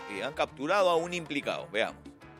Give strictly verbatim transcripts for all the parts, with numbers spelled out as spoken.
eh, han capturado a un implicado. Veamos.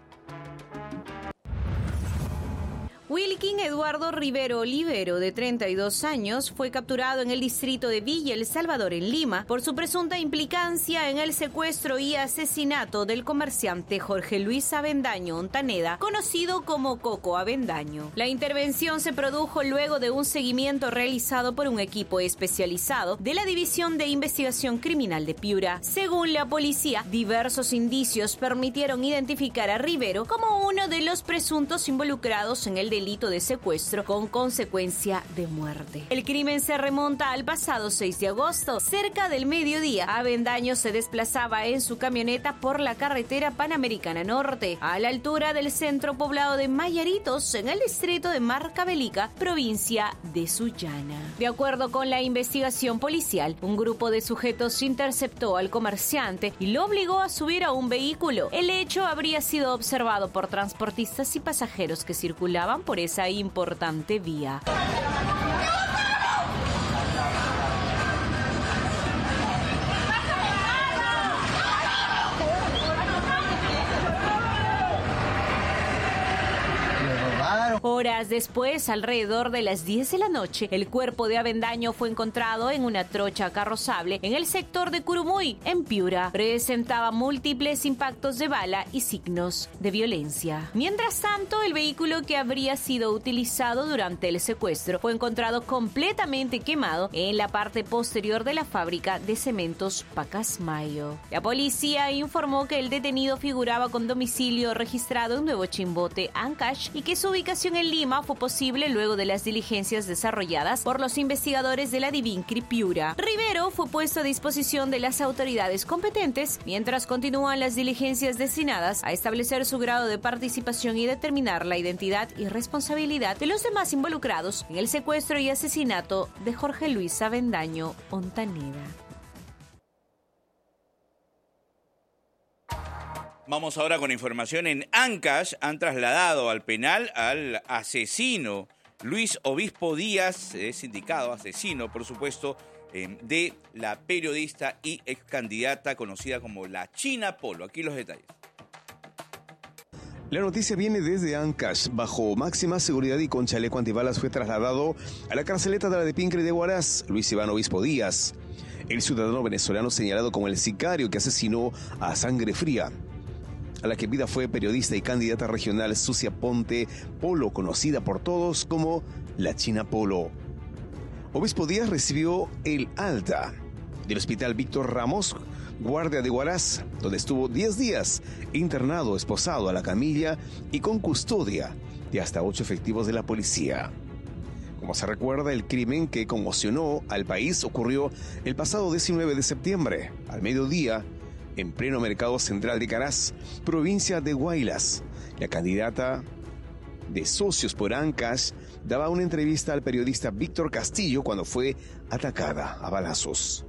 Wilkin Eduardo Rivero Olivero, de treinta y dos años, fue capturado en el distrito de Villa El Salvador, en Lima, por su presunta implicancia en el secuestro y asesinato del comerciante Jorge Luis Avendaño Ontaneda, conocido como Coco Avendaño. La intervención se produjo luego de un seguimiento realizado por un equipo especializado de la División de Investigación Criminal de Piura. Según la policía, diversos indicios permitieron identificar a Rivero como uno de los presuntos involucrados en el delito delito de secuestro con consecuencia de muerte. El crimen se remonta al pasado seis de agosto. Cerca del mediodía, Avendaño se desplazaba en su camioneta por la carretera Panamericana Norte, a la altura del centro poblado de Mayaritos, en el distrito de Marcabelica, provincia de Sullana. De acuerdo con la investigación policial, un grupo de sujetos interceptó al comerciante y lo obligó a subir a un vehículo. El hecho habría sido observado por transportistas y pasajeros que circulaban por esa importante vía. Horas después, alrededor de las diez de la noche, el cuerpo de Avendaño fue encontrado en una trocha carrozable en el sector de Curumuy, en Piura. Presentaba múltiples impactos de bala y signos de violencia. Mientras tanto, el vehículo que habría sido utilizado durante el secuestro fue encontrado completamente quemado en la parte posterior de la fábrica de cementos Pacasmayo. La policía informó que el detenido figuraba con domicilio registrado en Nuevo Chimbote, Ancash, y que su ubicación en Lima fue posible luego de las diligencias desarrolladas por los investigadores de la Divincri Piura. Rivero fue puesto a disposición de las autoridades competentes mientras continúan las diligencias destinadas a establecer su grado de participación y determinar la identidad y responsabilidad de los demás involucrados en el secuestro y asesinato de Jorge Luis Avendaño Ontaneda. Vamos ahora con información. En Ancash han trasladado al penal al asesino Luis Obispo Díaz, es indicado asesino, por supuesto, eh, de la periodista y ex candidata conocida como la China Polo. Aquí los detalles. La noticia viene desde Ancash. Bajo máxima seguridad y con chaleco antibalas fue trasladado a la carceleta de la Divincri de Huaraz, Luis Iván Obispo Díaz, el ciudadano venezolano señalado como el sicario que asesinó a sangre fría a la que en vida fue periodista y candidata regional Sucia Ponte Polo, conocida por todos como la China Polo. Obispo Díaz recibió el alta del Hospital Víctor Ramos, guardia de Huaraz, donde estuvo diez días internado, esposado a la camilla y con custodia de hasta ocho efectivos de la policía. Como se recuerda, el crimen que conmocionó al país ocurrió el pasado diecinueve de septiembre, al mediodía, en pleno mercado central de Caraz, provincia de Huaylas. La candidata de Socios por Ancash daba una entrevista al periodista Víctor Castillo cuando fue atacada a balazos.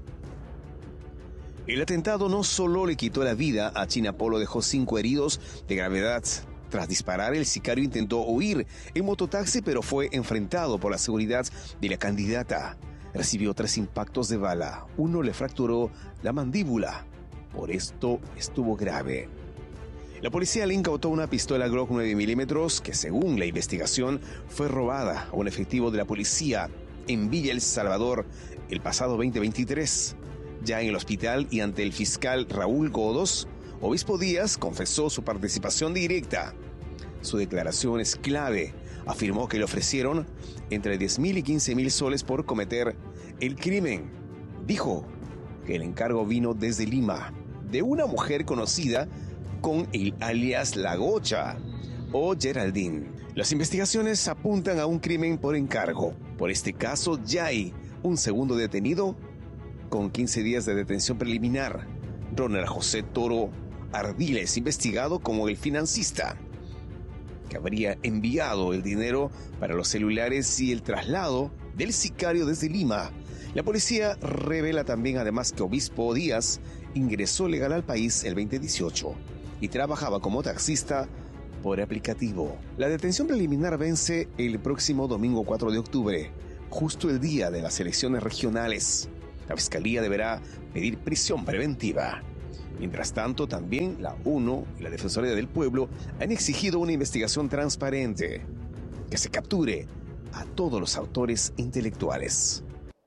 El atentado no solo le quitó la vida a China Polo, dejó cinco heridos de gravedad. Tras disparar, el sicario intentó huir en mototaxi, pero fue enfrentado por la seguridad de la candidata. Recibió tres impactos de bala. Uno le fracturó la mandíbula. Por esto estuvo grave. La policía le incautó una pistola Glock nueve milímetros que, según la investigación, fue robada a un efectivo de la policía en Villa El Salvador el pasado veinte veintitrés. Ya en el hospital y ante el fiscal Raúl Godos, Obispo Díaz confesó su participación directa. Su declaración es clave. Afirmó que le ofrecieron entre diez mil y quince mil soles por cometer el crimen. Dijo que el encargo vino desde Lima, de una mujer conocida con el alias La Gocha o Geraldine. Las investigaciones apuntan a un crimen por encargo. Por este caso ya hay un segundo detenido con quince días de detención preliminar. Ronald José Toro Ardiles, investigado como el financista que habría enviado el dinero para los celulares y el traslado del sicario desde Lima. La policía revela también además que Obispo Díaz ingresó legal al país el veinte dieciocho y trabajaba como taxista por aplicativo. La detención preliminar vence el próximo domingo cuatro de octubre, justo el día de las elecciones regionales. La fiscalía deberá pedir prisión preventiva. Mientras tanto, también la ONU y la Defensoría del Pueblo han exigido una investigación transparente, que se capture a todos los autores intelectuales.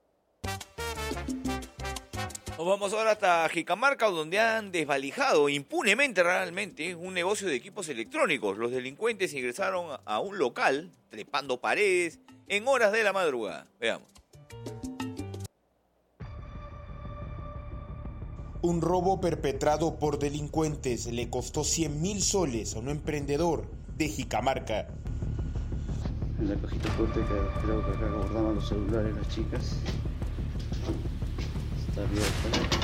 Nos vamos ahora hasta Jicamarca, donde han desvalijado impunemente realmente un negocio de equipos electrónicos. Los delincuentes ingresaron a un local, trepando paredes, en horas de la madrugada. Veamos. Un robo perpetrado por delincuentes le costó cien mil soles a un emprendedor de Jicamarca. En la cajita fuerte que creo que acá guardaban los celulares las chicas. Está abierta.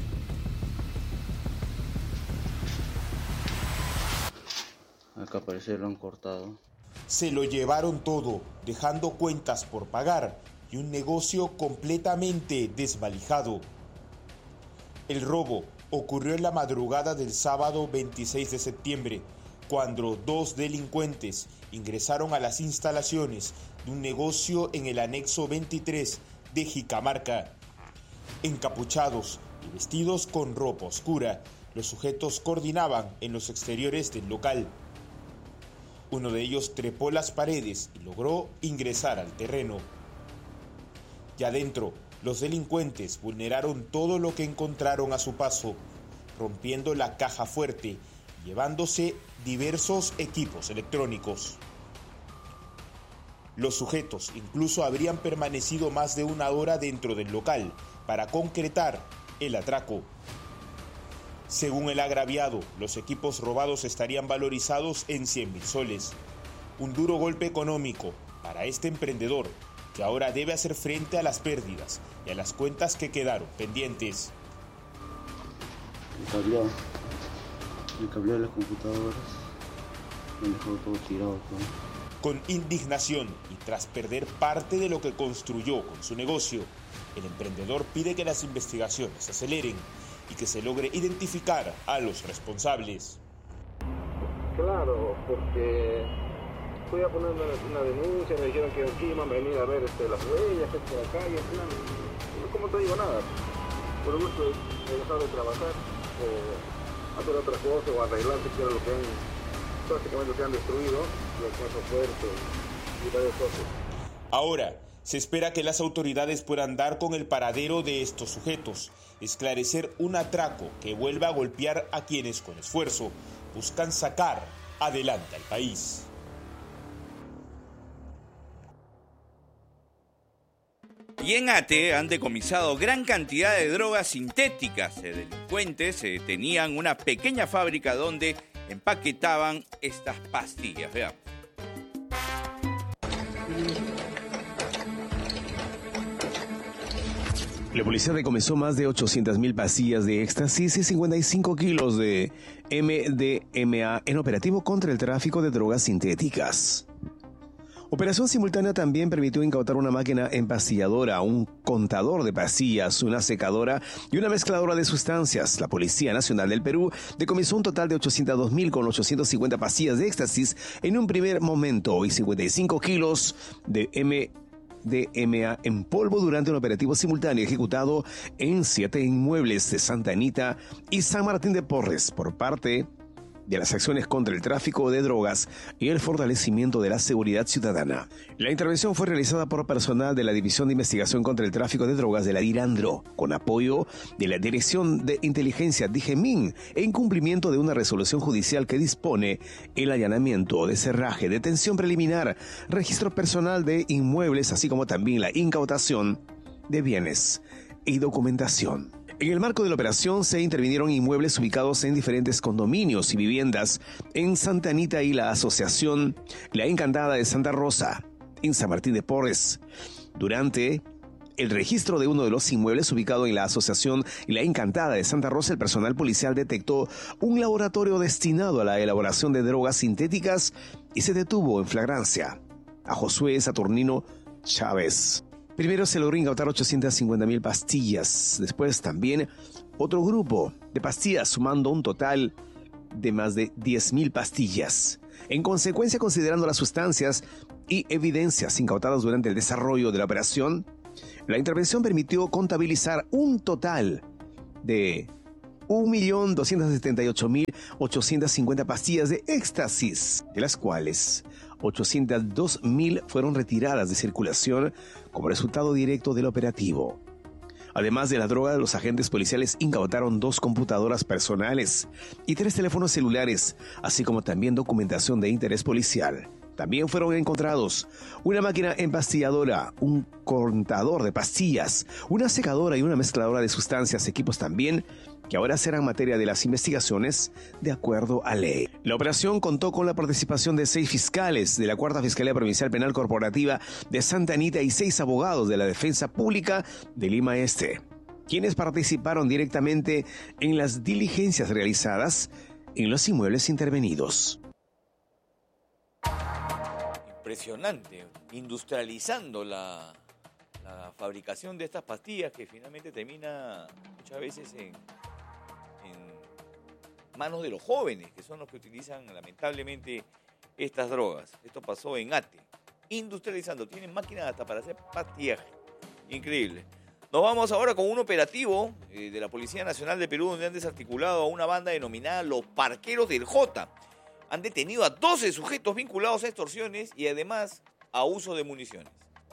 Acá parece lo han cortado. Se lo llevaron todo, dejando cuentas por pagar y un negocio completamente desvalijado. El robo ocurrió en la madrugada del sábado veintiséis de septiembre, cuando dos delincuentes ingresaron a las instalaciones de un negocio en el anexo veintitrés de Jicamarca. Encapuchados y vestidos con ropa oscura, los sujetos coordinaban en los exteriores del local. Uno de ellos trepó las paredes y logró ingresar al terreno. Ya dentro, los delincuentes vulneraron todo lo que encontraron a su paso, rompiendo la caja fuerte y llevándose diversos equipos electrónicos. Los sujetos incluso habrían permanecido más de una hora dentro del local para concretar el atraco. Según el agraviado, los equipos robados estarían valorizados en cien mil soles. Un duro golpe económico para este emprendedor, que ahora debe hacer frente a las pérdidas y a las cuentas que quedaron pendientes. El cableado, el cableado de las computadoras, me dejó todo tirado. ¿no? Con indignación y tras perder parte de lo que construyó con su negocio, el emprendedor pide que las investigaciones se aceleren y que se logre identificar a los responsables. Claro, porque fui a poner una, una denuncia, me dijeron que aquí iban a venir a ver este, las huellas, esto de acá, y al final, ¿cómo te digo nada? Por lo gusto he dejado de trabajar, o hacer otra cosa, o arreglar que era lo que han, prácticamente se han destruido, los cuatro fuertes y varias cosas. Ahora, se espera que las autoridades puedan dar con el paradero de estos sujetos, esclarecer un atraco que vuelva a golpear a quienes con esfuerzo buscan sacar adelante al país. Y en Ate han decomisado gran cantidad de drogas sintéticas. Los delincuentes eh, tenían una pequeña fábrica donde empaquetaban estas pastillas. Veamos. La policía decomisó más de ochocientas mil pastillas de éxtasis y cincuenta y cinco kilos de M D M A en operativo contra el tráfico de drogas sintéticas. Operación simultánea también permitió incautar una máquina empastilladora, un contador de pastillas, una secadora y una mezcladora de sustancias. La Policía Nacional del Perú decomisó un total de ochocientos dos mil con ochocientas cincuenta pastillas de éxtasis en un primer momento y cincuenta y cinco kilos de M D M A en polvo durante un operativo simultáneo ejecutado en siete inmuebles de Santa Anita y San Martín de Porres por parte de las acciones contra el tráfico de drogas y el fortalecimiento de la seguridad ciudadana. La intervención fue realizada por personal de la División de Investigación contra el Tráfico de Drogas de la DIRANDRO, con apoyo de la Dirección de Inteligencia DIGEMIN, en cumplimiento de una resolución judicial que dispone el allanamiento, deserraje, detención preliminar, registro personal de inmuebles, así como también la incautación de bienes y documentación. En el marco de la operación se intervinieron inmuebles ubicados en diferentes condominios y viviendas en Santa Anita y la asociación La Encantada de Santa Rosa, en San Martín de Porres. Durante el registro de uno de los inmuebles ubicado en la asociación La Encantada de Santa Rosa, el personal policial detectó un laboratorio destinado a la elaboración de drogas sintéticas y se detuvo en flagrancia a Josué Saturnino Chávez. Primero se logró incautar ochocientas cincuenta mil pastillas, después también otro grupo de pastillas, sumando un total de más de diez mil pastillas. En consecuencia, considerando las sustancias y evidencias incautadas durante el desarrollo de la operación, la intervención permitió contabilizar un total de un millón doscientos setenta y ocho mil ochocientos cincuenta pastillas de éxtasis, de las cuales ochocientos dos mil fueron retiradas de circulación como resultado directo del operativo. Además de la droga, los agentes policiales incautaron dos computadoras personales y tres teléfonos celulares, así como también documentación de interés policial. También fueron encontrados una máquina empastilladora, un contador de pastillas, una secadora y una mezcladora de sustancias, equipos también que ahora serán materia de las investigaciones de acuerdo a ley. La operación contó con la participación de seis fiscales de la Cuarta Fiscalía Provincial Penal Corporativa de Santa Anita y seis abogados de la Defensa Pública de Lima Este, quienes participaron directamente en las diligencias realizadas en los inmuebles intervenidos. Impresionante, industrializando la, la fabricación de estas pastillas que finalmente termina muchas veces en, en manos de los jóvenes, que son los que utilizan lamentablemente estas drogas. Esto pasó en Ate, industrializando, tienen máquinas hasta para hacer pastillaje, increíble. Nos vamos ahora con un operativo eh, de la Policía Nacional de Perú, donde han desarticulado a una banda denominada Los Parqueros del Jota. Han detenido a doce sujetos vinculados a extorsiones y además a uso de municiones.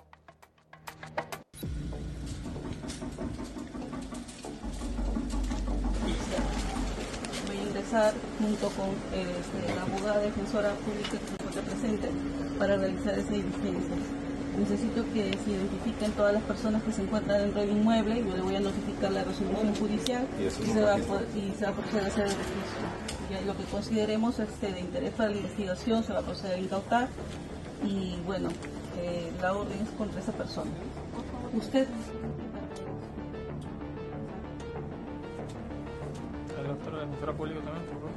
Voy a ingresar junto con este, la abogada defensora pública que se encuentra presente para realizar esa diligencia. Necesito que se identifiquen todas las personas que se encuentran dentro del inmueble. Yo le voy a notificar la resolución judicial y, y, se, va a, y se va a proceder a hacer el registro. Ya lo que consideremos este, de interés para la investigación se va a proceder a incautar y bueno, eh, la orden es contra esa persona. Usted... La doctora de defensora pública también, por favor.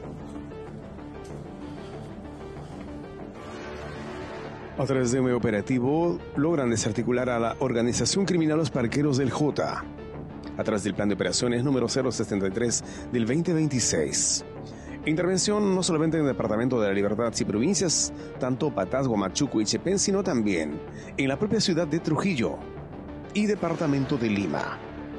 A través de un operativo logran desarticular a la organización criminal Los Parqueros del Jota a través del plan de operaciones número cero setenta y tres del veinte veintiséis. Intervención no solamente en el Departamento de la Libertad y provincias, tanto Patás, Huamachuco y Chepén, sino también en la propia ciudad de Trujillo y Departamento de Lima.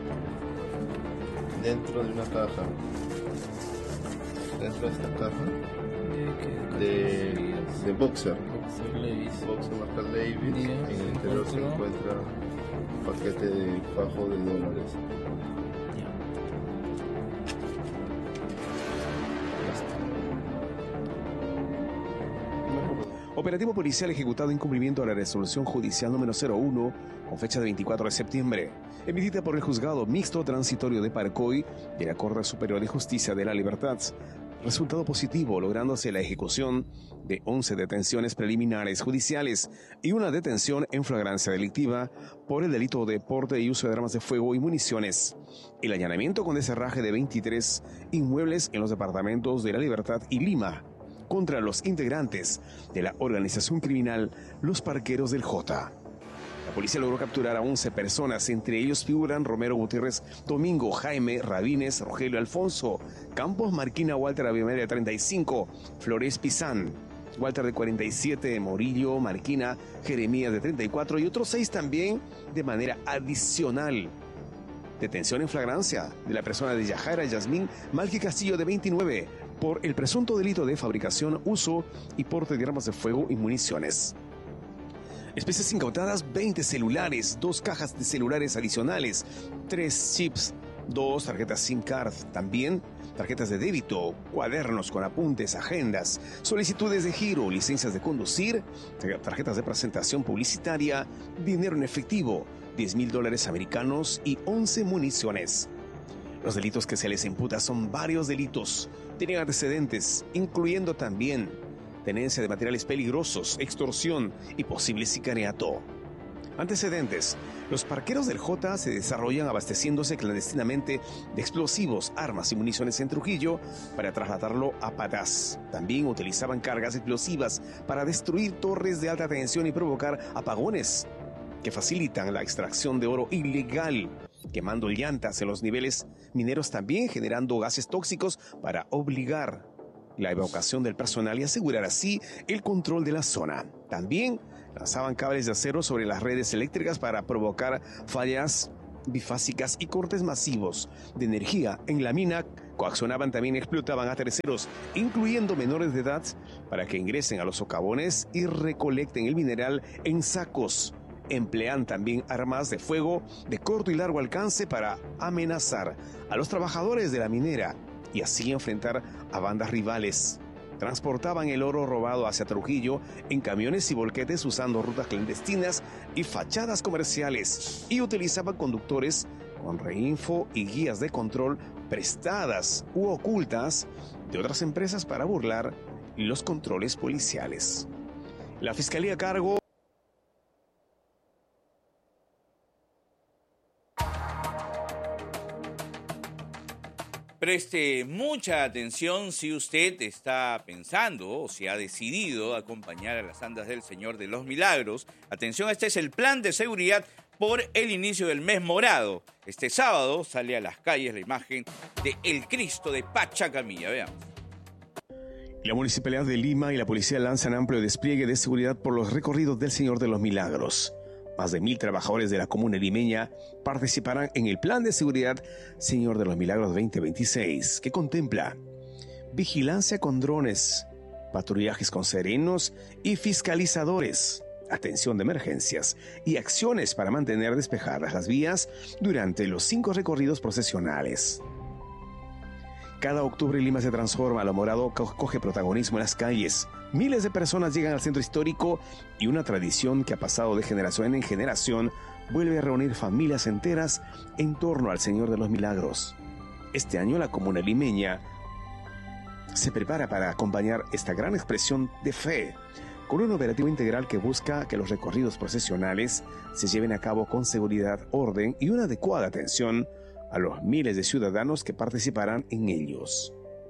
Dentro de una caja, dentro de esta caja de, de Boxer, Boxer marca Levi's, en el interior se encuentra un paquete de fajo de dólares. Operativo policial ejecutado en cumplimiento a la resolución judicial número cero uno, con fecha de veinticuatro de septiembre, emitida por el Juzgado Mixto Transitorio de Parcoy de la Corte Superior de Justicia de la Libertad. Resultado positivo, lográndose la ejecución de once detenciones preliminares judiciales y una detención en flagrancia delictiva por el delito de porte y uso de armas de fuego y municiones. El allanamiento con descerraje de veintitrés inmuebles en los departamentos de La Libertad y Lima, contra los integrantes de la organización criminal Los Parqueros del Jota. La policía logró capturar a once personas, entre ellos figuran Romero Gutiérrez, Domingo, Jaime, Rabines, Rogelio Alfonso, Campos, Marquina, Walter Abimael de treinta y cinco, Flores Pizán, Walter de cuarenta y siete, Morillo, Marquina, Jeremías de treinta y cuatro y otros seis también de manera adicional. Detención en flagrancia de la persona de Yajaira Yasmín Malqui Castillo de veintinueve por el presunto delito de fabricación, uso y porte de armas de fuego y municiones. Especies incautadas: veinte celulares, dos cajas de celulares adicionales, tres chips, dos tarjetas SIM card, también tarjetas de débito, cuadernos con apuntes, agendas, solicitudes de giro, licencias de conducir, tarjetas de presentación publicitaria, dinero en efectivo, diez mil dólares americanos y once municiones. Los delitos que se les imputa son varios delitos. Tienen antecedentes, incluyendo también tenencia de materiales peligrosos, extorsión y posible sicariato. Antecedentes: los parqueros del Jota se desarrollan abasteciéndose clandestinamente de explosivos, armas y municiones en Trujillo para trasladarlo a Patás. También utilizaban cargas explosivas para destruir torres de alta tensión y provocar apagones que facilitan la extracción de oro ilegal, quemando llantas en los niveles mineros, también generando gases tóxicos para obligar la evacuación del personal y asegurar así el control de la zona. También lanzaban cables de acero sobre las redes eléctricas para provocar fallas bifásicas y cortes masivos de energía en la mina coaccionaban también y explotaban a terceros, incluyendo menores de edad, para que ingresen a los socavones y recolecten el mineral en sacos. Emplean también armas de fuego de corto y largo alcance para amenazar a los trabajadores de la minera y así enfrentar a bandas rivales. Transportaban el oro robado hacia Trujillo en camiones y volquetes usando rutas clandestinas y fachadas comerciales, y utilizaban conductores con reinfo y guías de control prestadas u ocultas de otras empresas para burlar los controles policiales. La fiscalía a cargo Preste mucha atención si usted está pensando o si ha decidido acompañar a las andas del Señor de los Milagros. Atención, este es el plan de seguridad por el inicio del mes morado. Este sábado sale a las calles la imagen de El Cristo de Pachacamilla. Veamos. La Municipalidad de Lima y la policía lanzan amplio despliegue de seguridad por los recorridos del Señor de los Milagros. Más de mil trabajadores de la comuna limeña participarán en el Plan de Seguridad Señor de los Milagros veinte veintiséis, que contempla vigilancia con drones, patrullajes con serenos y fiscalizadores, atención de emergencias y acciones para mantener despejadas las vías durante los cinco recorridos procesionales. Cada octubre Lima se transforma, lo morado co- coge protagonismo en las calles. Miles de personas llegan al centro histórico y una tradición que ha pasado de generación en generación vuelve a reunir familias enteras en torno al Señor de los Milagros. Este año la comuna limeña se prepara para acompañar esta gran expresión de fe con un operativo integral que busca que los recorridos procesionales se lleven a cabo con seguridad, orden y una adecuada atención a los miles de ciudadanos que participarán en ellos.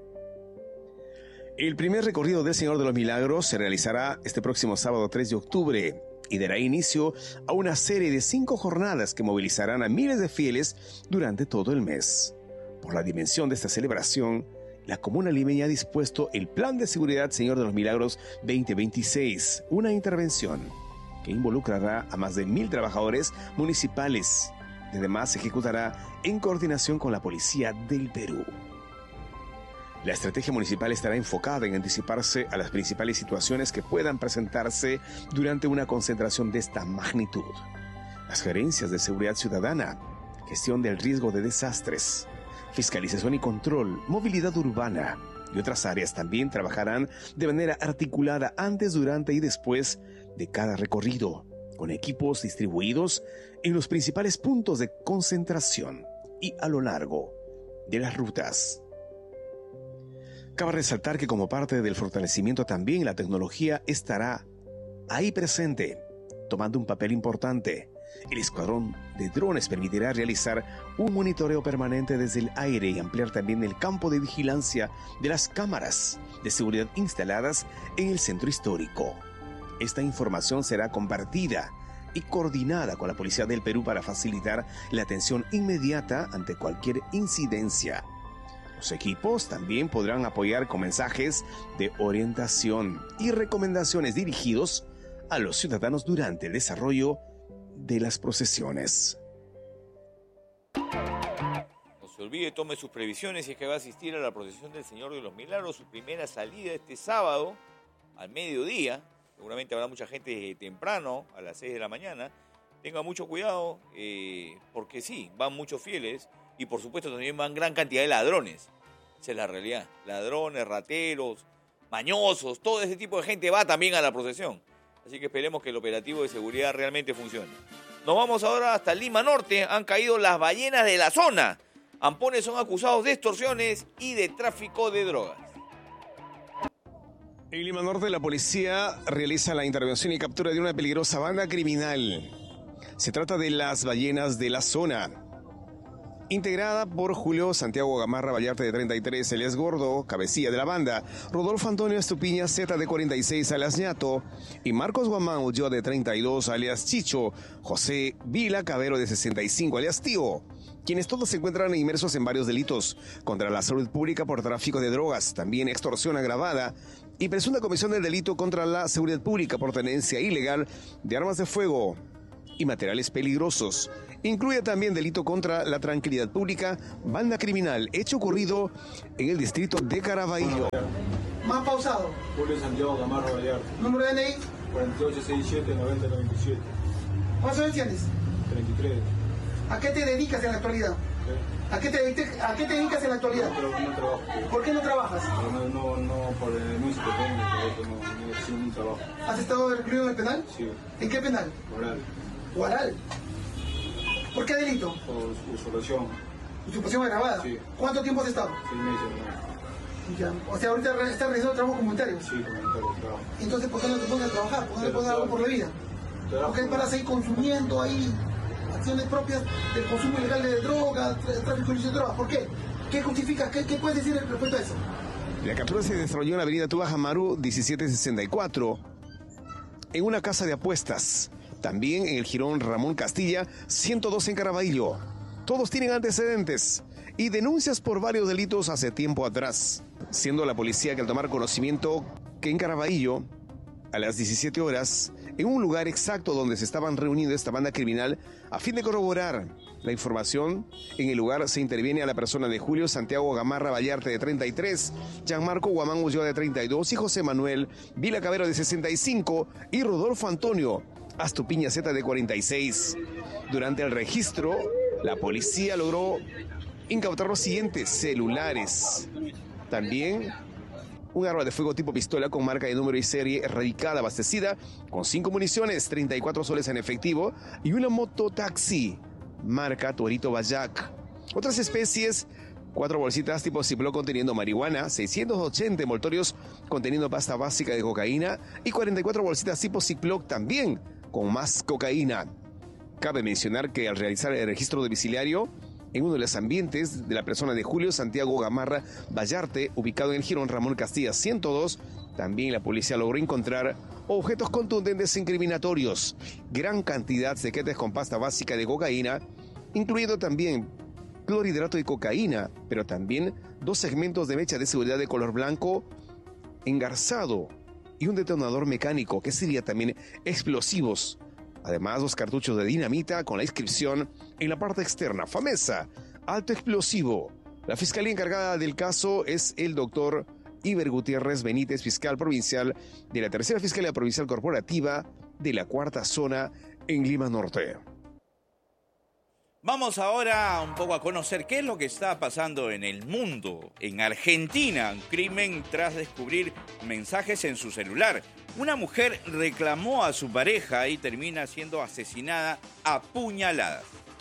El primer recorrido del Señor de los Milagros se realizará este próximo sábado tres de octubre y dará inicio a una serie de cinco jornadas que movilizarán a miles de fieles durante todo el mes. Por la dimensión de esta celebración, la comuna limeña ha dispuesto el Plan de Seguridad Señor de los Milagros veinte veintiséis, una intervención que involucrará a más de mil trabajadores municipales. Además, se ejecutará en coordinación con la Policía del Perú. La estrategia municipal estará enfocada en anticiparse a las principales situaciones que puedan presentarse durante una concentración de esta magnitud. Las gerencias de seguridad ciudadana, gestión del riesgo de desastres, fiscalización y control, movilidad urbana y otras áreas también trabajarán de manera articulada antes, durante y después de cada recorrido, con equipos distribuidos en los principales puntos de concentración y a lo largo de las rutas. Cabe resaltar que como parte del fortalecimiento también la tecnología estará ahí presente, tomando un papel importante. El escuadrón de drones permitirá realizar un monitoreo permanente desde el aire y ampliar también el campo de vigilancia de las cámaras de seguridad instaladas en el centro histórico. Esta información será compartida y coordinada con la Policía del Perú para facilitar la atención inmediata ante cualquier incidencia. Los equipos también podrán apoyar con mensajes de orientación y recomendaciones dirigidos a los ciudadanos durante el desarrollo de las procesiones. No se olvide, tome sus previsiones si es que va a asistir a la procesión del Señor de los Milagros, su primera salida este sábado al mediodía. Seguramente habrá mucha gente temprano, a las seis de la mañana. Tenga mucho cuidado, eh, porque sí, van muchos fieles y por supuesto también van gran cantidad de ladrones. Esa es la realidad. Ladrones, rateros, mañosos, todo ese tipo de gente va también a la procesión. Así que esperemos que el operativo de seguridad realmente funcione. Nos vamos ahora hasta Lima Norte. Han caído las ballenas de la zona. Ampones son acusados de extorsiones y de tráfico de drogas. En Lima Norte, la policía realiza la intervención y captura de una peligrosa banda criminal. Se trata de las ballenas de la zona, integrada por Julio Santiago Gamarra Vallarte, de treinta y tres, alias Gordo, cabecilla de la banda, Rodolfo Antonio Estupiña Z, de cuarenta y seis, alias Ñato, y Marcos Guamán Ulloa, de treinta y dos, alias Chicho, José Vila Cabero, de sesenta y cinco, alias Tío, quienes todos se encuentran inmersos en varios delitos contra la salud pública por tráfico de drogas, también extorsión agravada y presunta comisión del delito contra la seguridad pública por tenencia ilegal de armas de fuego y materiales peligrosos. Incluye también delito contra la tranquilidad pública, banda criminal, hecho ocurrido en el distrito de Caraballo. Más pausado. Julio Santiago Gamarra Vallarta. ¿Número de N I? cuarenta y ocho sesenta y siete noventa noventa y siete. ¿Cuántos años tienes? treinta y tres. ¿A qué te dedicas en la actualidad? ¿A qué, te, ¿A qué te dedicas en la actualidad? No, no trabajo. ¿Por qué no trabajas? No, no, no por el denuncia que tengo, por eso no, no sin un trabajo. ¿Has estado recluido en el penal? Sí. ¿En qué penal? Oral. ¿Oral? ¿Por qué delito? Por usurpación. ¿Usurpación agravada? Sí. ¿Cuánto tiempo has estado? Seis meses, ¿no? Ya. O sea, ahorita estás realizando trabajo comunitario. Sí, comunitario, trabajo. Entonces, ¿por qué no te pones a trabajar? ¿Por qué no te pones algo por la vida? ¿Por qué paras ahí consumiendo ahí acciones propias del consumo ilegal de drogas, tráfico ilícito de drogas? ¿Por qué? ¿Qué justifica? ¿Qué, qué puedes decir respecto a eso? La captura se desarrolló en la avenida Tubac Amaru diecisiete sesenta y cuatro, en una casa de apuestas. También en el jirón Ramón Castilla, ciento dos en Caraballo. Todos tienen antecedentes y denuncias por varios delitos hace tiempo atrás. Siendo la policía que al tomar conocimiento que en Caraballo, a las diecisiete horas, en un lugar exacto donde se estaban reuniendo esta banda criminal, a fin de corroborar la información, en el lugar se interviene a la persona de Julio Santiago Gamarra Vallarta, de treinta y tres, Gianmarco Guamán Ulloa, de treinta y dos, y José Manuel Vila Cabero, de sesenta y cinco, y Rodolfo Antonio Astupiña Zeta, de cuarenta y seis. Durante el registro, la policía logró incautar los siguientes celulares. También un arma de fuego tipo pistola con marca de número y serie erradicada, abastecida con cinco municiones, treinta y cuatro soles en efectivo, y una mototaxi marca Torito Bayac. Otras especies: cuatro bolsitas tipo Ziploc conteniendo marihuana, seiscientos ochenta envoltorios conteniendo pasta básica de cocaína y cuarenta y cuatro bolsitas tipo Ziploc también con más cocaína. Cabe mencionar que al realizar el registro domiciliario en uno de los ambientes de la persona de Julio Santiago Gamarra Vallarte, ubicado en el jirón Ramón Castilla ciento dos, también la policía logró encontrar objetos contundentes incriminatorios, gran cantidad de quetes con pasta básica de cocaína, incluyendo también clorhidrato de cocaína, pero también dos segmentos de mecha de seguridad de color blanco engarzado y un detonador mecánico, que sería también explosivos. Además, dos cartuchos de dinamita con la inscripción en la parte externa: FAMESA, alto explosivo. La fiscalía encargada del caso es el doctor Iber Gutiérrez Benítez, fiscal provincial de la Tercera Fiscalía Provincial Corporativa de la Cuarta Zona en Lima Norte. Vamos ahora un poco a conocer qué es lo que está pasando en el mundo. En Argentina, un crimen tras descubrir mensajes en su celular. Una mujer reclamó a su pareja y termina siendo asesinada a puñaladas.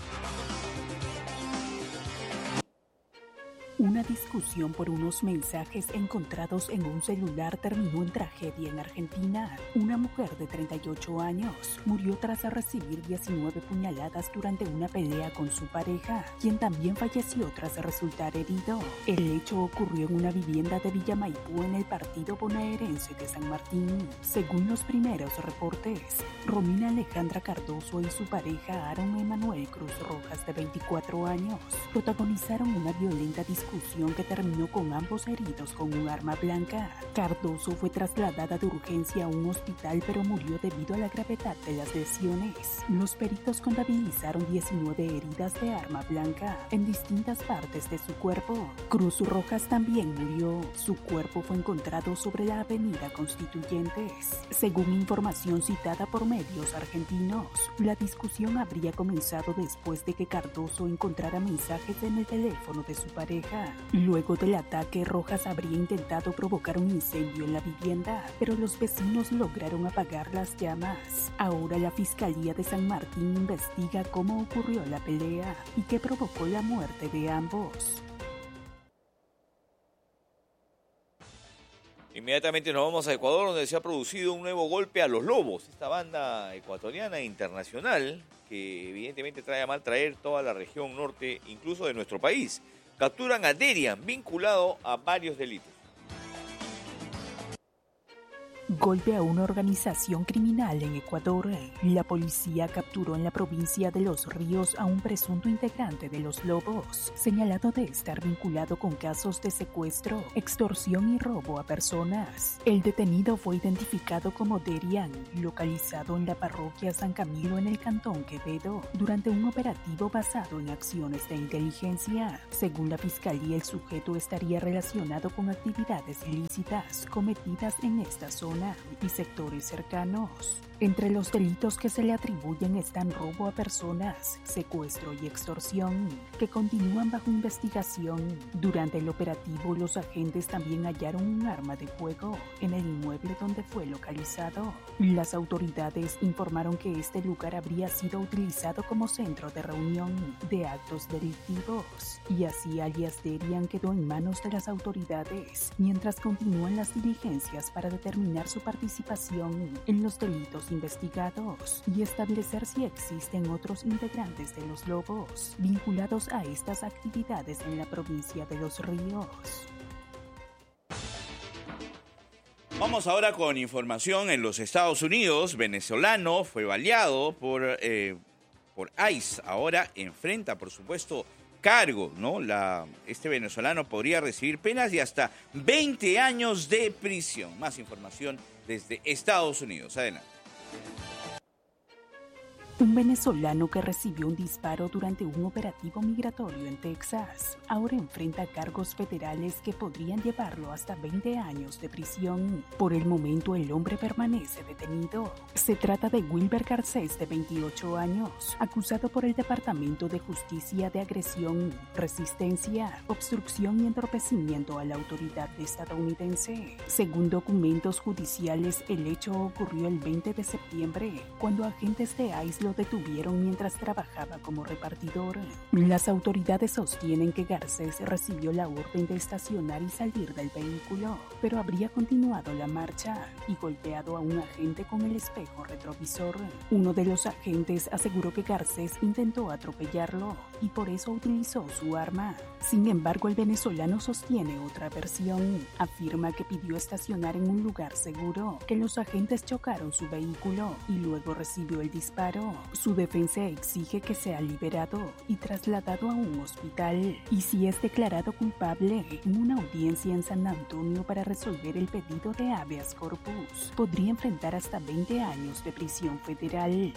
Una discusión por unos mensajes encontrados en un celular terminó en tragedia en Argentina. Una mujer de treinta y ocho años murió tras recibir diecinueve puñaladas durante una pelea con su pareja, quien también falleció tras resultar herido. El hecho ocurrió en una vivienda de Villa Maipú, en el partido bonaerense de San Martín. Según los primeros reportes, Romina Alejandra Cardoso y su pareja Aaron Emanuel Cruz Rojas, de veinticuatro años, protagonizaron una violenta discusión que terminó con ambos heridos con un arma blanca. Cardoso fue trasladada de urgencia a un hospital, pero murió debido a la gravedad de las lesiones. Los peritos contabilizaron diecinueve heridas de arma blanca en distintas partes de su cuerpo. Cruz Rojas también murió. Su cuerpo fue encontrado sobre la avenida Constituyentes. Según información citada por medios argentinos, la discusión habría comenzado después de que Cardoso encontrara mensajes en el teléfono de su pareja. Luego del ataque, Rojas habría intentado provocar un incendio en la vivienda, pero los vecinos lograron apagar las llamas. Ahora la Fiscalía de San Martín investiga cómo ocurrió la pelea y qué provocó la muerte de ambos. Inmediatamente nos vamos a Ecuador, donde se ha producido un nuevo golpe a los Lobos, esta banda ecuatoriana e internacional que evidentemente trae a mal traer toda la región norte, incluso de nuestro país. Capturan a Derian, vinculado a varios delitos. Golpe a una organización criminal en Ecuador. La policía capturó en la provincia de Los Ríos a un presunto integrante de Los Lobos, señalado de estar vinculado con casos de secuestro, extorsión y robo a personas. El detenido fue identificado como Derian, localizado en la parroquia San Camilo en el cantón Quevedo, durante un operativo basado en acciones de inteligencia. Según la fiscalía, el sujeto estaría relacionado con actividades ilícitas cometidas en esta zona y sectores cercanos. Entre los delitos que se le atribuyen están robo a personas, secuestro y extorsión, que continúan bajo investigación. Durante el operativo, los agentes también hallaron un arma de fuego en el inmueble donde fue localizado. Las autoridades informaron que este lugar habría sido utilizado como centro de reunión de actos delictivos, y así alias Derian quedó en manos de las autoridades, mientras continúan las diligencias para determinar su participación en los delitos investigados y establecer si existen otros integrantes de Los Lobos vinculados a estas actividades en la provincia de Los Ríos. Vamos ahora con información en los Estados Unidos. Venezolano fue baleado por, eh, por I C E. Ahora enfrenta, por supuesto, cargo, ¿no? La, este venezolano podría recibir penas de hasta veinte años de prisión. Más información desde Estados Unidos. Adelante. Un venezolano que recibió un disparo durante un operativo migratorio en Texas ahora enfrenta cargos federales que podrían llevarlo hasta veinte años de prisión. Por el momento, el hombre permanece detenido. Se trata de Wilber Garcés, de veintiocho años, acusado por el Departamento de Justicia de agresión, resistencia, obstrucción y entorpecimiento a la autoridad estadounidense. Según documentos judiciales, el hecho ocurrió el veinte de septiembre, cuando agentes de I C E lo detuvieron mientras trabajaba como repartidor. Las autoridades sostienen que Garcés recibió la orden de estacionar y salir del vehículo, pero habría continuado la marcha y golpeado a un agente con el espejo retrovisor. Uno de los agentes aseguró que Garcés intentó atropellarlo y por eso utilizó su arma. Sin embargo, el venezolano sostiene otra versión. Afirma que pidió estacionar en un lugar seguro, que los agentes chocaron su vehículo y luego recibió el disparo. Su defensa exige que sea liberado y trasladado a un hospital, y si es declarado culpable en una audiencia en San Antonio para resolver el pedido de habeas corpus, podría enfrentar hasta veinte años de prisión federal.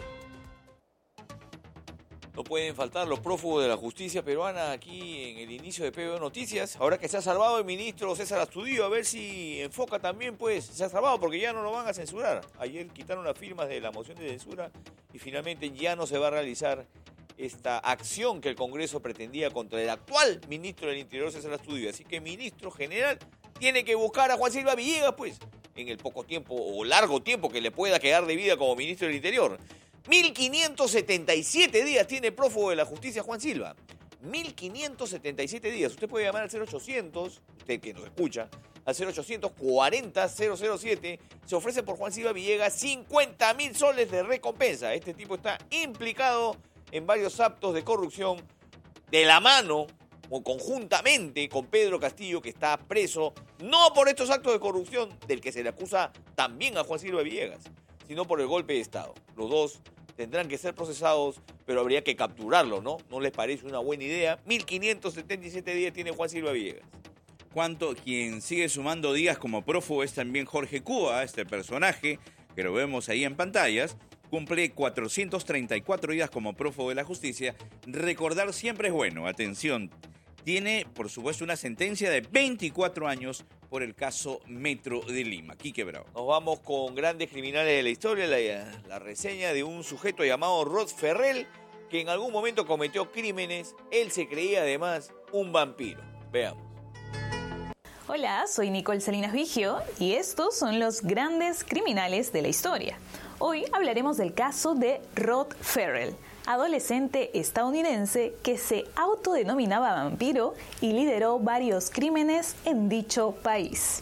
No pueden faltar los prófugos de la justicia peruana aquí en el inicio de P B O Noticias. Ahora que se ha salvado el ministro César Astudillo, a ver si enfoca también, pues, se ha salvado porque ya no lo van a censurar. Ayer quitaron las firmas de la moción de censura y finalmente ya no se va a realizar esta acción que el Congreso pretendía contra el actual ministro del Interior, César Astudillo. Así que el ministro general tiene que buscar a Juan Silva Villegas, pues, en el poco tiempo o largo tiempo que le pueda quedar de vida como ministro del Interior. mil quinientos setenta y siete días tiene prófugo de la justicia Juan Silva. mil quinientos setenta y siete días. Usted puede llamar al cero ochocientos, usted que nos escucha, al cero ochocientos cuarenta cero cero siete. Se ofrece por Juan Silva Villegas cincuenta mil soles de recompensa. Este tipo está implicado en varios actos de corrupción de la mano o conjuntamente con Pedro Castillo, que está preso, no por estos actos de corrupción del que se le acusa también a Juan Silva Villegas, sino por el golpe de Estado. Los dos tendrán que ser procesados, pero habría que capturarlo, ¿no? ¿No les parece una buena idea? mil quinientos setenta y siete días tiene Juan Silva Villegas. Cuanto, quien sigue sumando días como prófugo es también Jorge Cuba, este personaje que lo vemos ahí en pantallas. Cumple cuatrocientos treinta y cuatro días como prófugo de la justicia. Recordar siempre es bueno. Atención, tiene, por supuesto, una sentencia de veinticuatro años por el caso Metro de Lima. Quique Bravo. Nos vamos con grandes criminales de la historia, la, la reseña de un sujeto llamado Rod Ferrell, que en algún momento cometió crímenes. Él se creía además un vampiro. Veamos. Hola, soy Nicole Salinas Vigio y estos son los grandes criminales de la historia. Hoy hablaremos del caso de Rod Ferrell, adolescente estadounidense que se autodenominaba vampiro y lideró varios crímenes en dicho país.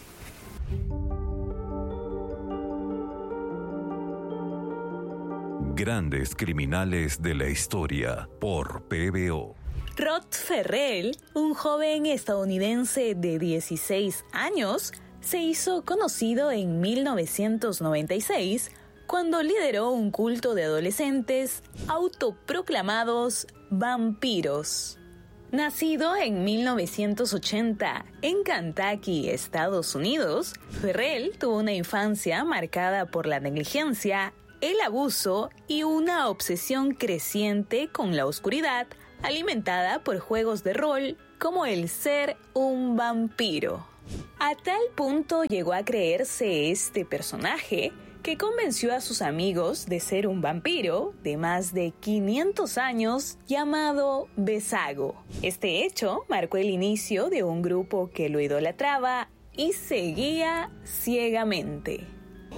Grandes criminales de la historia por P B O. Rod Ferrell, un joven estadounidense de dieciséis años, se hizo conocido en mil novecientos noventa y seis cuando lideró un culto de adolescentes autoproclamados vampiros. Nacido en mil novecientos ochenta en Kentucky, Estados Unidos, Ferrell tuvo una infancia marcada por la negligencia, el abuso y una obsesión creciente con la oscuridad, alimentada por juegos de rol como el ser un vampiro. A tal punto llegó a creerse este personaje que convenció a sus amigos de ser un vampiro de más de quinientos años llamado Besago. Este hecho marcó el inicio de un grupo que lo idolatraba y seguía ciegamente.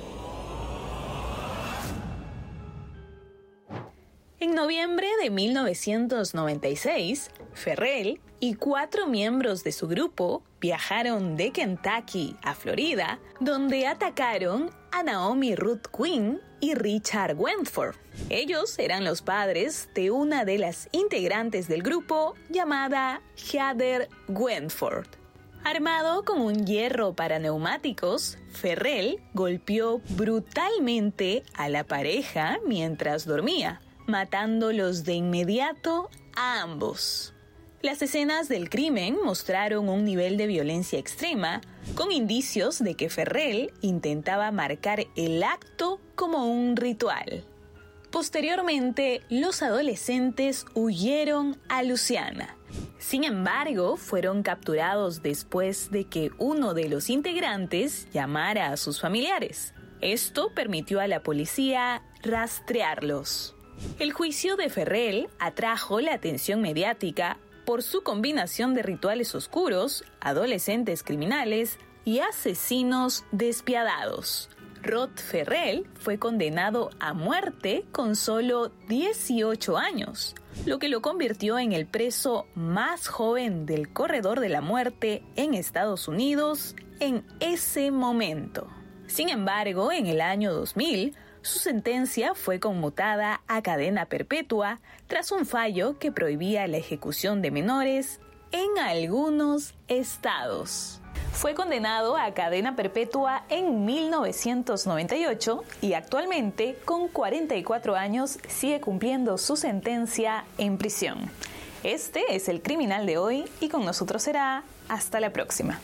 En noviembre de mil novecientos noventa y seis, Ferrell y cuatro miembros de su grupo viajaron de Kentucky a Florida, donde atacaron a Naomi Ruth Quinn y Richard Wentworth. Ellos eran los padres de una de las integrantes del grupo llamada Heather Wentworth. Armado con un hierro para neumáticos, Ferrell golpeó brutalmente a la pareja mientras dormía, matándolos de inmediato a ambos. Las escenas del crimen mostraron un nivel de violencia extrema, con indicios de que Ferrell intentaba marcar el acto como un ritual. Posteriormente, los adolescentes huyeron a Luisiana. Sin embargo, fueron capturados después de que uno de los integrantes llamara a sus familiares. Esto permitió a la policía rastrearlos. El juicio de Ferrell atrajo la atención mediática por su combinación de rituales oscuros, adolescentes criminales y asesinos despiadados. Rod Ferrell fue condenado a muerte con solo dieciocho años, lo que lo convirtió en el preso más joven del corredor de la muerte en Estados Unidos en ese momento. Sin embargo, en el año dos mil, su sentencia fue conmutada a cadena perpetua tras un fallo que prohibía la ejecución de menores en algunos estados. Fue condenado a cadena perpetua en mil novecientos noventa y ocho y actualmente, con cuarenta y cuatro años, sigue cumpliendo su sentencia en prisión. Este es el criminal de hoy y con nosotros será hasta la próxima.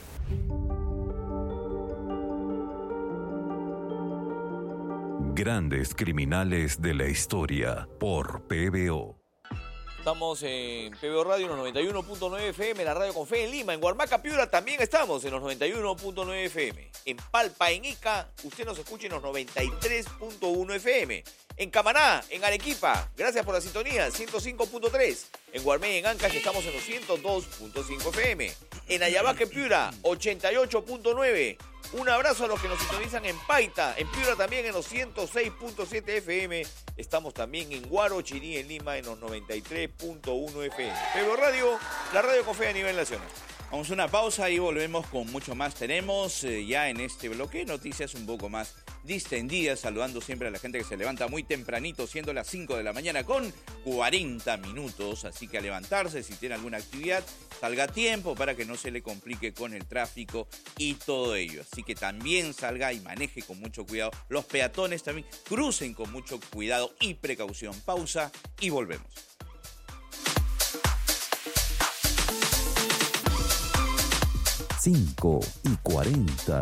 Grandes criminales de la historia por P B O. Estamos en P B O Radio en los noventa y uno punto nueve F M, la radio con fe en Lima. En Huarmaca, Piura también estamos en los noventa y uno punto nueve F M. En Palpa, en Ica, usted nos escucha en los noventa y tres punto uno F M. En Camaná, en Arequipa, gracias por la sintonía, ciento cinco punto tres. En Guarmey, en Ancash, estamos en los ciento dos punto cinco F M. En Ayabaca, en Piura, ochenta y ocho punto nueve. Un abrazo a los que nos sintonizan en Paita, en Piura también en los ciento seis punto siete F M. Estamos también en Huarochirí, en Lima, en los noventa y tres punto uno F M. P B O Radio, la radio con fe a nivel nacional. Vamos a una pausa y volvemos con mucho más. Tenemos eh, ya en este bloque noticias un poco más distendidas, saludando siempre a la gente que se levanta muy tempranito, siendo las cinco de la mañana con cuarenta minutos. Así que a levantarse, si tiene alguna actividad, salga a tiempo para que no se le complique con el tráfico y todo ello. Así que también salga y maneje con mucho cuidado. Los peatones también crucen con mucho cuidado y precaución. Pausa y volvemos. cinco y cuarenta.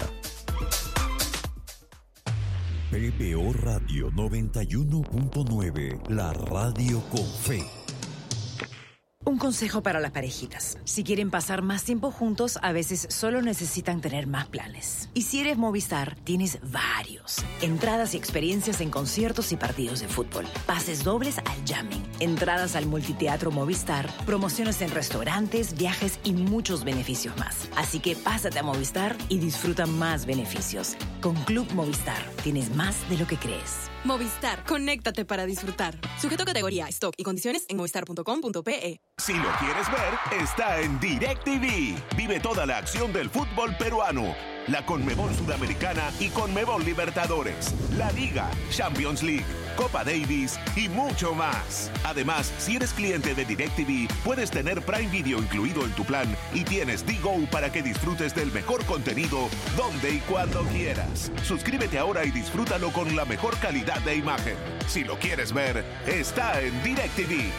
P B O Radio noventa y uno punto nueve, la radio con fe. Un consejo para las parejitas. Si quieren pasar más tiempo juntos, a veces solo necesitan tener más planes. Y si eres Movistar, tienes varios. Entradas y experiencias en conciertos y partidos de fútbol. Pases dobles al jamming. Entradas al multiteatro Movistar. Promociones en restaurantes, viajes y muchos beneficios más. Así que pásate a Movistar y disfruta más beneficios. Con Club Movistar, tienes más de lo que crees. Movistar, conéctate para disfrutar. Sujeto a categoría, stock y condiciones en movistar punto com punto pe. Si lo quieres ver, está en DirecTV. Vive toda la acción del fútbol peruano. la Conmebol Sudamericana y Conmebol Libertadores, la Liga, Champions League, Copa Davis y mucho más. Además, si eres cliente de DirecTV, puedes tener Prime Video incluido en tu plan y tienes D-Go para que disfrutes del mejor contenido donde y cuando quieras. Suscríbete ahora y disfrútalo con la mejor calidad de imagen. Si lo quieres ver, está en DirecTV.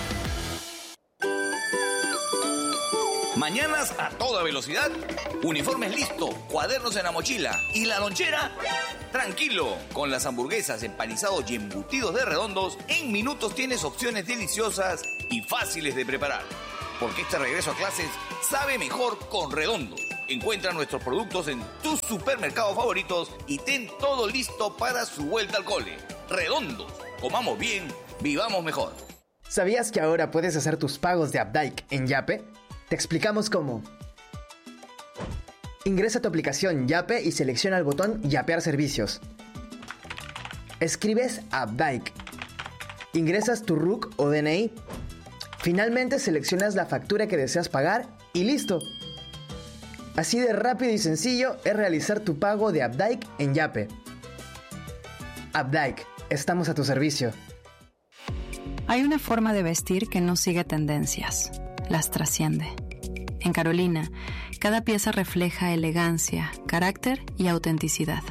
Mañanas a toda velocidad, uniformes listo, cuadernos en la mochila y la lonchera. Tranquilo, con las hamburguesas, empanizados y embutidos de Redondos, en minutos tienes opciones deliciosas y fáciles de preparar. Porque este regreso a clases sabe mejor con Redondos. Encuentra nuestros productos en tus supermercados favoritos y ten todo listo para su vuelta al cole. Redondos, comamos bien, vivamos mejor. ¿Sabías que ahora puedes hacer tus pagos de Updike en Yape? Te explicamos cómo. Ingresa a tu aplicación Yape y selecciona el botón Yapear servicios. Escribes Updike. Ingresas tu R U C o D N I. Finalmente seleccionas la factura que deseas pagar y listo. Así de rápido y sencillo es realizar tu pago de Updike en Yape. Updike, estamos a tu servicio. Hay una forma de vestir que no sigue tendencias. Las trasciende. En Carolina, cada pieza refleja elegancia, carácter y autenticidad.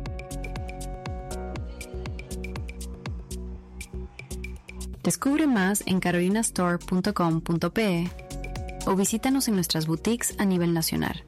Descubre más en carolina store punto com punto pe o visítanos en nuestras boutiques a nivel nacional.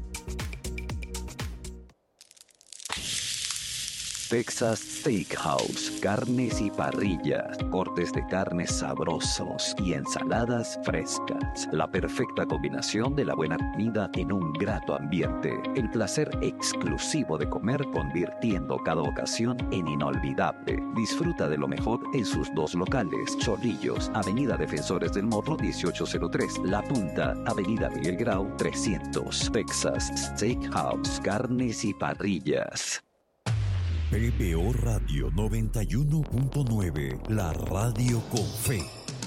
Texas Steakhouse, carnes y parrillas, cortes de carnes sabrosos y ensaladas frescas. La perfecta combinación de la buena comida en un grato ambiente. El placer exclusivo de comer convirtiendo cada ocasión en inolvidable. Disfruta de lo mejor en sus dos locales. Chorrillos, Avenida Defensores del Morro dieciocho cero tres. La Punta, Avenida Miguel Grau trescientos. Texas Steakhouse, carnes y parrillas. P B O Radio noventa y uno punto nueve, la radio con fe.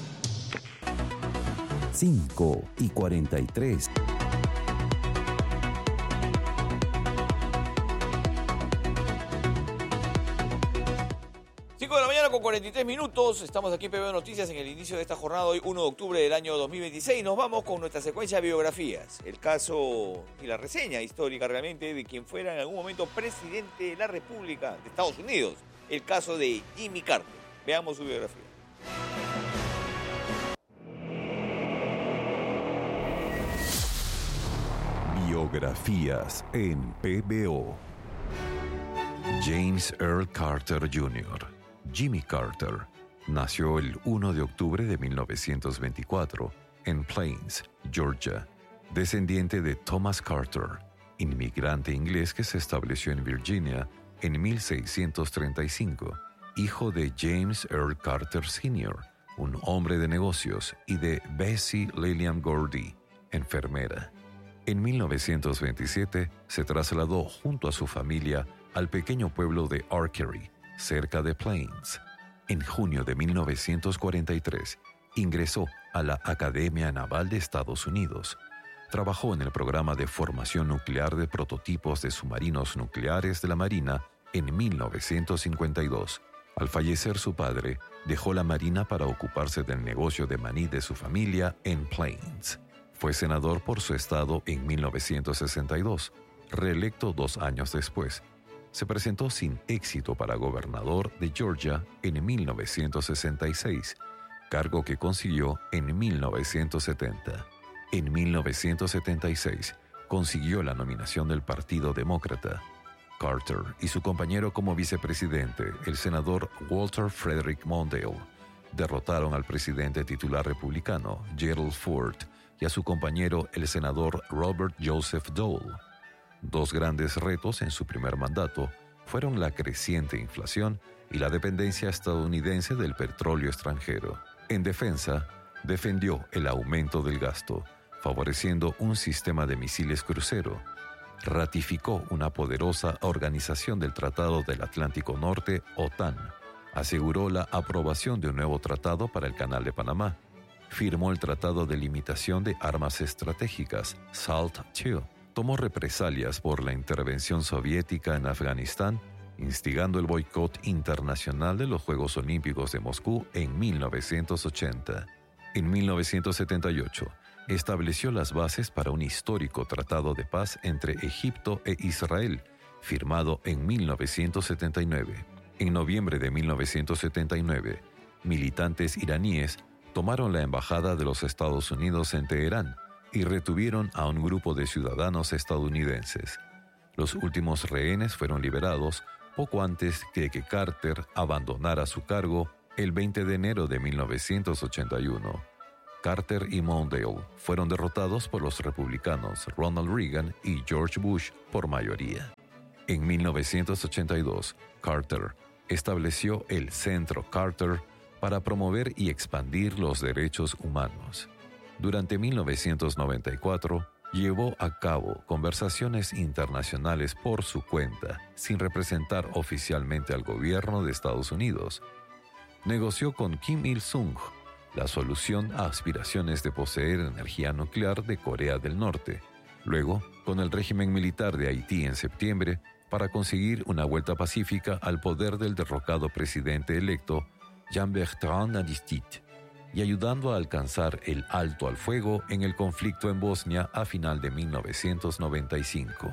cinco y cuarenta y tres. cinco de la mañana con cuarenta y tres minutos. Estamos aquí en P B O Noticias en el inicio de esta jornada, hoy uno de octubre del año dos mil veintiséis. Nos vamos con nuestra secuencia de biografías. El caso y la reseña histórica realmente de quien fuera en algún momento presidente de la República de Estados Unidos. El caso de Jimmy Carter. Veamos su biografía. Biografías en P B O. James Earl Carter junior Jimmy Carter nació el uno de octubre de mil novecientos veinticuatro en Plains, Georgia, descendiente de Thomas Carter, inmigrante inglés que se estableció en Virginia en mil seiscientos treinta y cinco, hijo de James Earl Carter senior, un hombre de negocios, y de Bessie Lillian Gordy, enfermera. En mil novecientos veintisiete se trasladó junto a su familia al pequeño pueblo de Archery, cerca de Plains. En junio de mil novecientos cuarenta y tres, ingresó a la Academia Naval de Estados Unidos. Trabajó en el programa de formación nuclear de prototipos de submarinos nucleares de la Marina en mil novecientos cincuenta y dos. Al fallecer su padre, dejó la Marina para ocuparse del negocio de maní de su familia en Plains. Fue senador por su estado en mil novecientos sesenta y dos, reelecto dos años después. Se presentó sin éxito para gobernador de Georgia en mil novecientos sesenta y seis, cargo que consiguió en mil novecientos setenta. En mil novecientos setenta y seis consiguió la nominación del Partido Demócrata. Carter y su compañero como vicepresidente, el senador Walter Frederick Mondale, derrotaron al presidente titular republicano Gerald Ford y a su compañero, el senador Robert Joseph Dole. Dos grandes retos en su primer mandato fueron la creciente inflación y la dependencia estadounidense del petróleo extranjero. En defensa, defendió el aumento del gasto, favoreciendo un sistema de misiles crucero. Ratificó una poderosa organización del Tratado del Atlántico Norte, OTAN. Aseguró la aprobación de un nuevo tratado para el Canal de Panamá. Firmó el Tratado de Limitación de Armas Estratégicas, SALT dos, tomó represalias por la intervención soviética en Afganistán, instigando el boicot internacional de los Juegos Olímpicos de Moscú en mil novecientos ochenta. En mil novecientos setenta y ocho, estableció las bases para un histórico tratado de paz entre Egipto e Israel, firmado en mil novecientos setenta y nueve. En noviembre de mil novecientos setenta y nueve, militantes iraníes tomaron la embajada de los Estados Unidos en Teherán y retuvieron a un grupo de ciudadanos estadounidenses. Los últimos rehenes fueron liberados poco antes de que Carter abandonara su cargo el veinte de enero de mil novecientos ochenta y uno. Carter y Mondale fueron derrotados por los republicanos Ronald Reagan y George Bush por mayoría. En mil novecientos ochenta y dos, Carter estableció el Centro Carter para promover y expandir los derechos humanos. Durante mil novecientos noventa y cuatro, llevó a cabo conversaciones internacionales por su cuenta, sin representar oficialmente al gobierno de Estados Unidos. Negoció con Kim Il-sung la solución a aspiraciones de poseer energía nuclear de Corea del Norte. Luego, con el régimen militar de Haití en septiembre, para conseguir una vuelta pacífica al poder del derrocado presidente electo Jean-Bertrand Aristide, y ayudando a alcanzar el alto al fuego en el conflicto en Bosnia a final de mil novecientos noventa y cinco.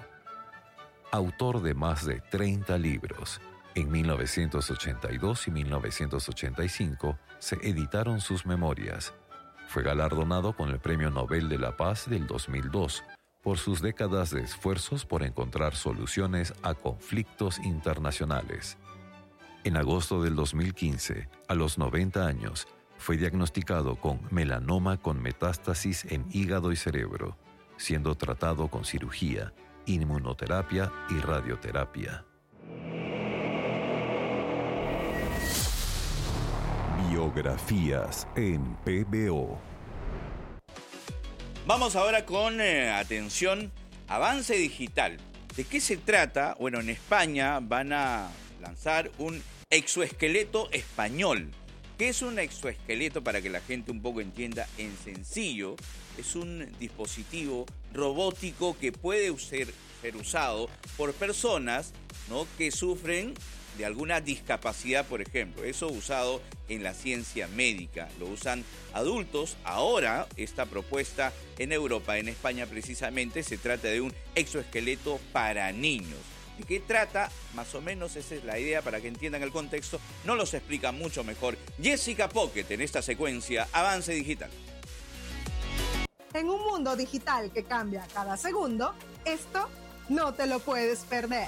Autor de más de treinta libros, en mil novecientos ochenta y dos y mil novecientos ochenta y cinco se editaron sus memorias. Fue galardonado con el Premio Nobel de la Paz del dos mil dos por sus décadas de esfuerzos por encontrar soluciones a conflictos internacionales. En agosto del dos mil quince, a los noventa años, fue diagnosticado con melanoma con metástasis en hígado y cerebro, siendo tratado con cirugía, inmunoterapia y radioterapia. Biografías en P B O. Vamos ahora con, eh, atención, avance digital. ¿De qué se trata? Bueno, en España van a lanzar un exoesqueleto español. ¿Qué es un exoesqueleto? Para que la gente un poco entienda en sencillo, es un dispositivo robótico que puede ser, ser usado por personas, ¿no?, que sufren de alguna discapacidad, por ejemplo. Eso usado en la ciencia médica. Lo usan adultos. Ahora, esta propuesta en Europa, en España precisamente, se trata de un exoesqueleto para niños. ¿De qué trata? Más o menos esa es la idea para que entiendan el contexto. Nos los explica mucho mejor Jessica Pocket en esta secuencia Avance Digital. En un mundo digital que cambia cada segundo, esto no te lo puedes perder.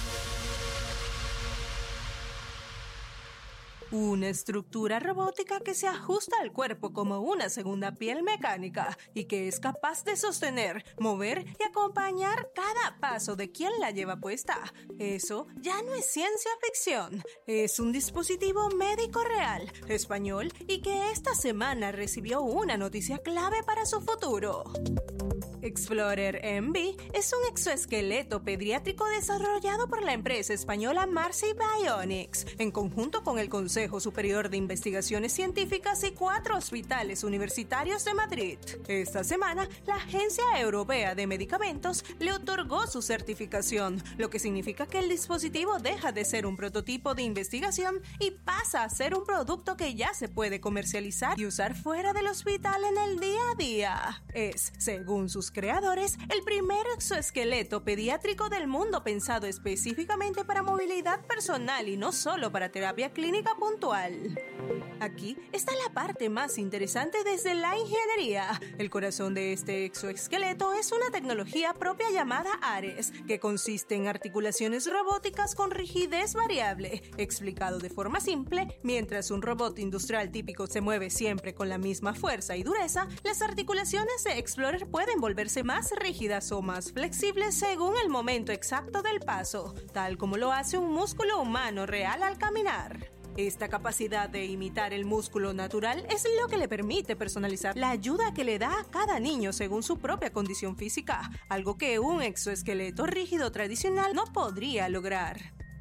Una estructura robótica que se ajusta al cuerpo como una segunda piel mecánica y que es capaz de sostener, mover y acompañar cada paso de quien la lleva puesta. Eso ya no es ciencia ficción, es un dispositivo médico real, español y que esta semana recibió una noticia clave para su futuro. Explorer M B es un exoesqueleto pediátrico desarrollado por la empresa española Marcy Bionics, en conjunto con el Consejo Superior de Investigaciones Científicas y cuatro hospitales universitarios de Madrid. Esta semana, la Agencia Europea de Medicamentos le otorgó su certificación, lo que significa que el dispositivo deja de ser un prototipo de investigación y pasa a ser un producto que ya se puede comercializar y usar fuera del hospital en el día a día. Es, según sus creadores, el primer exoesqueleto pediátrico del mundo pensado específicamente para movilidad personal y no solo para terapia clínica puntual. Aquí está la parte más interesante desde la ingeniería. El corazón de este exoesqueleto es una tecnología propia llamada ARES, que consiste en articulaciones robóticas con rigidez variable. Explicado de forma simple, mientras un robot industrial típico se mueve siempre con la misma fuerza y dureza, las articulaciones de Explorer pueden volver más rígidas o más flexibles según el momento exacto del paso, tal como lo hace un músculo humano real al caminar. Esta capacidad de imitar el músculo natural es lo que le permite personalizar la ayuda que le da a cada niño según su propia condición física, algo que un exoesqueleto rígido tradicional no podría lograr.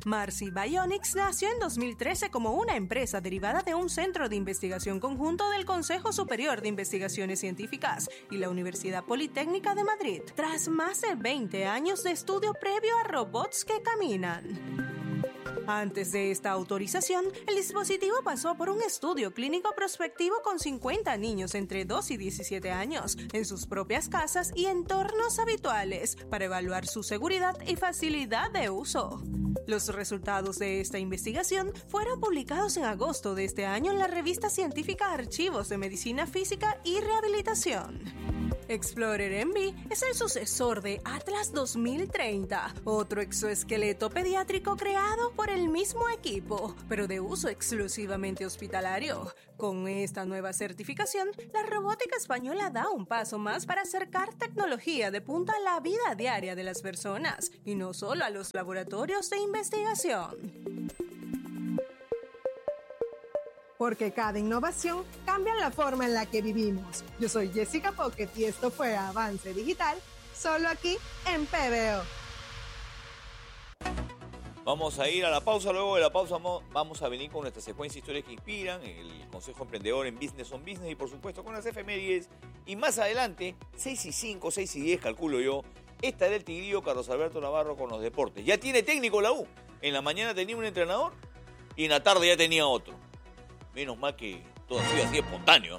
Marcy Bionics nació en dos mil trece como una empresa derivada de un centro de investigación conjunto del Consejo Superior de Investigaciones Científicas y la Universidad Politécnica de Madrid, tras más de veinte años de estudio previo a robots que caminan. Antes de esta autorización, el dispositivo pasó por un estudio clínico prospectivo con cincuenta niños entre dos y diecisiete años, en sus propias casas y entornos habituales, para evaluar su seguridad y facilidad de uso. Los resultados de esta investigación fueron publicados en agosto de este año en la revista científica Archivos de Medicina Física y Rehabilitación. Explorer M V es el sucesor de Atlas dos mil treinta, otro exoesqueleto pediátrico creado por el mismo equipo, pero de uso exclusivamente hospitalario. Con esta nueva certificación, la robótica española da un paso más para acercar tecnología de punta a la vida diaria de las personas, y no solo a los laboratorios de investigación. Porque cada innovación cambia la forma en la que vivimos. Yo soy Jessica Pocket y esto fue Avance Digital, solo aquí en P B O. Vamos a ir a la pausa, luego de la pausa vamos a venir con nuestra secuencia de historias que inspiran, el Consejo Emprendedor en Business on Business y por supuesto con las efemérides. Y más adelante, seis y cinco, seis y diez, calculo yo, estará el tigrillo Carlos Alberto Navarro con los deportes. Ya tiene técnico la U. En la mañana tenía un entrenador y en la tarde ya tenía otro. Menos mal que todo ha sido así espontáneo.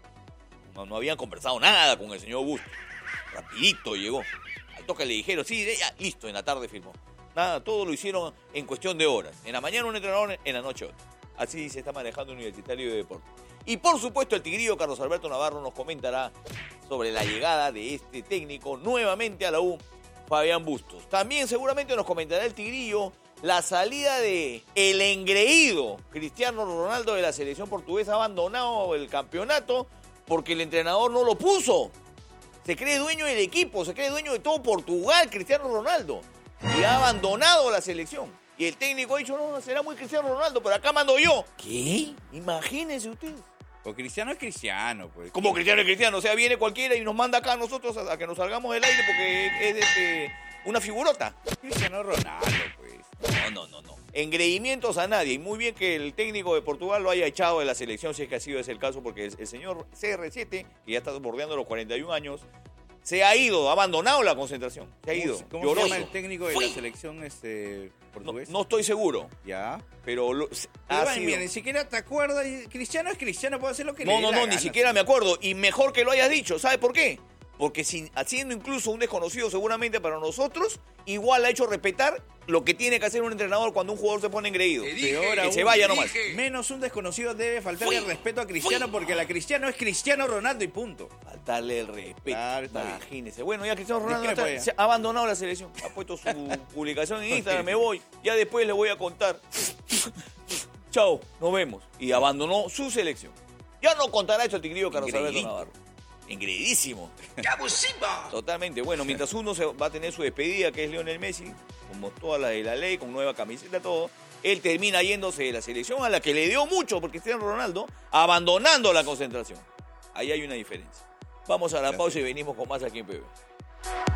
No, no habían conversado nada con el señor Busto. Rapidito llegó. Al toque le dijeron, sí, ya, listo, en la tarde firmó. Nada, todo lo hicieron en cuestión de horas. En la mañana un entrenador, en la noche otro. Así se está manejando Universitario de Deportes. Y por supuesto el tigrillo Carlos Alberto Navarro nos comentará sobre la llegada de este técnico nuevamente a la U, Fabián Bustos. También seguramente nos comentará el tigrillo la salida de el engreído Cristiano Ronaldo de la selección portuguesa. Ha abandonado el campeonato porque el entrenador no lo puso. Se cree dueño del equipo, se cree dueño de todo Portugal, Cristiano Ronaldo. Y ha abandonado la selección. Y el técnico ha dicho, no, será muy Cristiano Ronaldo, pero acá mando yo. ¿Qué? Imagínense ustedes. Pues Cristiano es Cristiano, pues. Como Cristiano es Cristiano, o sea, viene cualquiera y nos manda acá a nosotros a, a que nos salgamos del aire porque es este, una figurota. Cristiano Ronaldo, pues. No, no, no, no. Engreimientos a nadie. Y muy bien que el técnico de Portugal lo haya echado de la selección, si es que ha sido ese el caso, porque el, el señor C R siete, que ya está bordeando los cuarenta y un años, se ha ido, ha abandonado la concentración. Se ha ido. ¿Cómo Lloroso. se llama el técnico de Fui. la selección este, portuguesa? No, no estoy seguro. Ya. Pero lo, ha sido... mira, ni siquiera te acuerdas. Cristiano es Cristiano, puede hacer lo que no, le No, dé no, no, la ni gana. siquiera me acuerdo. Y mejor que lo hayas dicho. ¿Sabes por qué? Porque sin, haciendo incluso un desconocido seguramente para nosotros, igual ha hecho respetar lo que tiene que hacer un entrenador cuando un jugador se pone engreído. Peor aún, que se vaya nomás. Menos un desconocido debe faltarle Fui. el respeto a Cristiano, Fui. porque la Cristiano es Cristiano Ronaldo y punto. Faltarle el respeto. Claro, imagínese. Bueno, ya Cristiano Ronaldo Discrepo, está, ya. se ha abandonado la selección. Ha puesto su publicación en Instagram, me voy. Ya después le voy a contar. Chao, nos vemos. Y abandonó su selección. Ya no contará esto el tigrillo Carlos Alberto Navarro. Engreidísimo. ¡Qué abusivo! Totalmente. Bueno, mientras uno se va a tener su despedida, que es Lionel Messi, como toda la de la ley, con nueva camiseta, todo, él termina yéndose de la selección a la que le dio mucho por Cristiano Ronaldo, abandonando la concentración. Ahí hay una diferencia. Vamos a la pausa y venimos con más aquí en P B.